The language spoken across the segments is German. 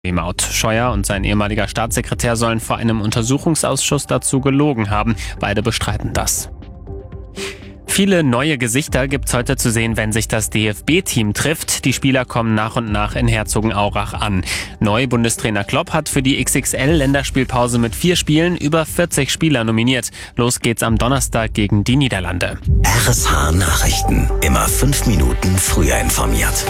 Maut. Scheuer und sein ehemaliger Staatssekretär sollen vor einem Untersuchungsausschuss dazu gelogen haben. Beide bestreiten das. Viele neue Gesichter gibt's heute zu sehen, wenn sich das DFB-Team trifft. Die Spieler kommen nach und nach in Herzogenaurach an. Neu Bundestrainer Klopp hat für die XXL-Länderspielpause mit 4 Spielen über 40 Spieler nominiert. Los geht's am Donnerstag gegen die Niederlande. RSH Nachrichten. Immer 5 Minuten früher informiert.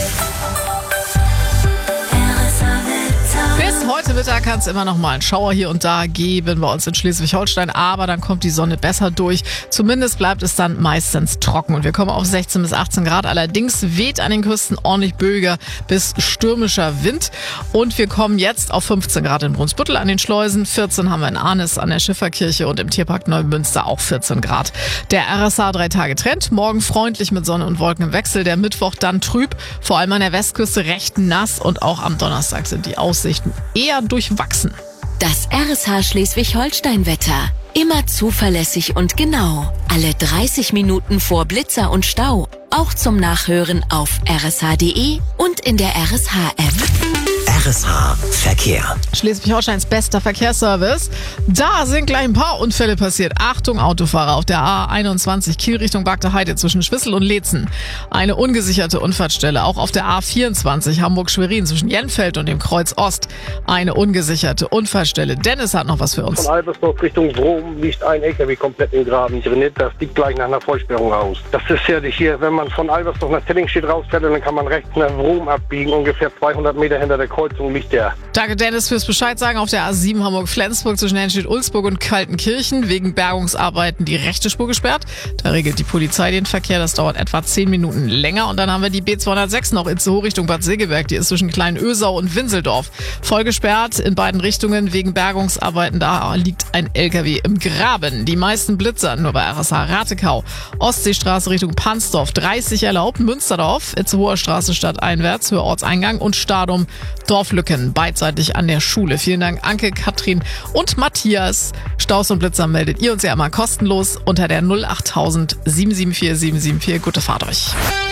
Bis heute Mittag kann es immer noch mal einen Schauer hier und da geben bei uns in Schleswig-Holstein, aber dann kommt die Sonne besser durch. Zumindest bleibt es dann meistens trocken und wir kommen auf 16 bis 18 Grad. Allerdings weht an den Küsten ordentlich böiger bis stürmischer Wind und wir kommen jetzt auf 15 Grad in Brunsbüttel an den Schleusen, 14 haben wir in Arnis an der Schifferkirche und im Tierpark Neumünster auch 14 Grad. Der RSH 3-Tage-Trend, morgen freundlich mit Sonne und Wolken im Wechsel, der Mittwoch dann trüb, vor allem an der Westküste recht nass und auch am Donnerstag sind die Aussichten eher durchwachsen. Das RSH Schleswig-Holstein-Wetter. Immer zuverlässig und genau. Alle 30 Minuten vor Blitzer und Stau. Auch zum Nachhören auf rsh.de und in der RSH-App. RSH Verkehr. Schleswig-Holsteins bester Verkehrsservice. Da sind gleich ein paar Unfälle passiert. Achtung, Autofahrer auf der A21 Kiel Richtung Bagde-Heide zwischen Schwissel und Leetzen. Eine ungesicherte Unfallstelle. Auch auf der A24 Hamburg-Schwerin zwischen Jenfeld und dem Kreuz Ost. Eine ungesicherte Unfallstelle. Dennis hat noch was für uns. Von Albersdorf Richtung Brom liegt ein LKW komplett im Graben drin. Das liegt gleich nach einer Vollsperrung aus. Das ist ja hier, wenn man von Albersdorf nach Tellingstedt rausfährt, dann kann man rechts nach Brom abbiegen. Ungefähr 200 Meter hinter der Kreuzung liegt der. Danke Dennis fürs Bescheid sagen. Auf der A7 Hamburg-Flensburg zwischen Henstedt-Ulzburg und Kaltenkirchen wegen Bergungsarbeiten die rechte Spur gesperrt. Da regelt die Polizei den Verkehr. Das dauert etwa 10 Minuten länger. Und dann haben wir die B206 noch Itzehoe Richtung Bad Segeberg. Die ist zwischen Klein-Ösau und Winseldorf voll gesperrt in beiden Richtungen wegen Bergungsarbeiten. Da liegt ein LKW im Graben. Die meisten Blitzer nur bei RSH Ratekau. Ostseestraße Richtung Pansdorf 30 erlaubt. Münsterdorf, Itzehoer Straße stadteinwärts, Höhe Ortseingang und Stadum Dorflücken beidseitig an der Schule. Vielen Dank Anke, Katrin und Matthias. Staus und Blitzer meldet ihr uns ja immer kostenlos unter der 08000 774 774. Gute Fahrt euch.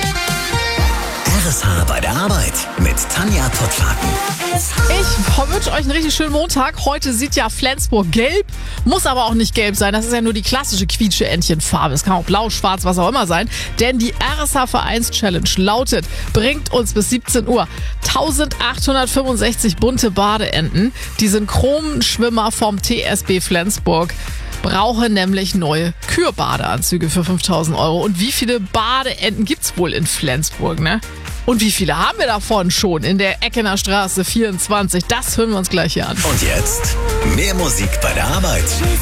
RSH bei der Arbeit mit Tanja Pottlaken. Ich wünsche euch einen richtig schönen Montag. Heute sieht ja Flensburg gelb, muss aber auch nicht gelb sein. Das ist ja nur die klassische Quietsche-Entchen-Farbe. Es kann auch blau, schwarz, was auch immer sein. Denn die RSH-Vereins-Challenge lautet, bringt uns bis 17 Uhr 1865 bunte Badeenten. Die synchronen Schwimmer vom TSB Flensburg brauchen nämlich neue Kürbadeanzüge für 5.000 €. Und wie viele Badeenten gibt's wohl in Flensburg, ne? Und wie viele haben wir davon schon in der Eckener Straße 24? Das hören wir uns gleich hier an. Und jetzt mehr Musik bei der Arbeit.